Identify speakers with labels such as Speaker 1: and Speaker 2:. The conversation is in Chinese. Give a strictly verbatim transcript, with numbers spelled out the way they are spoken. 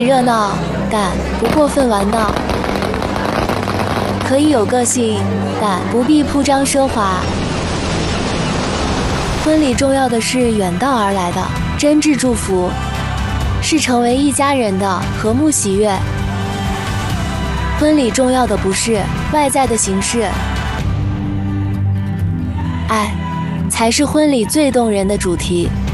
Speaker 1: 热闹，但不过分玩闹；可以有个性，但不必铺张奢华。婚礼重要的是远道而来的真挚祝福，是成为一家人的和睦喜悦。婚礼重要的不是外在的形式，爱才是婚礼最动人的主题。